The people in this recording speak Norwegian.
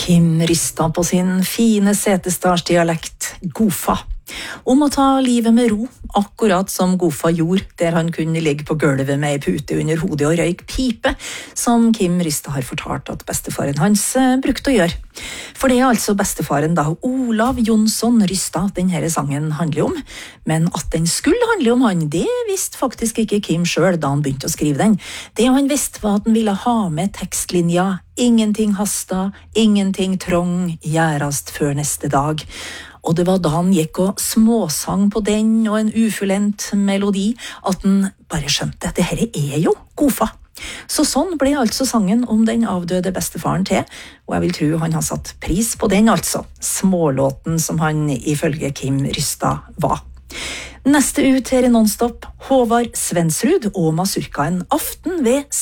Kim Rystad på sin fine Setesdalsdialekt, Gofa. Om å ta livet med ro, akkurat som Gofa gjorde, der han kunne ligge på gulvet med ei pute under hodet og røyk pipe, som Kim Rystad har fortalt at bestefaren hans brukte å gjøre. For det altså bestefaren da, Olav Jonsson Rystad, denne sangen handler om. Men at den skulle handle om han, det visste faktisk ikke Kim selv da han begynte å skrive den. Det han visste var at han ville ha med tekstlinja «Ingenting hasta, ingenting trong, gjærast før neste dag». Og det var da han gikk og småsang på den og en ufullendt melodi, at han bare skjønte at dette er jo Gofa. Så sånn ble altså sangen om den avdøde bestefaren til, og jeg vil tro han har satt pris på den altså, smålåten som han ifølge Kim Rystad var. Neste ut her i Nonstop, Håvard Svensrud og Mazurka, en aften ved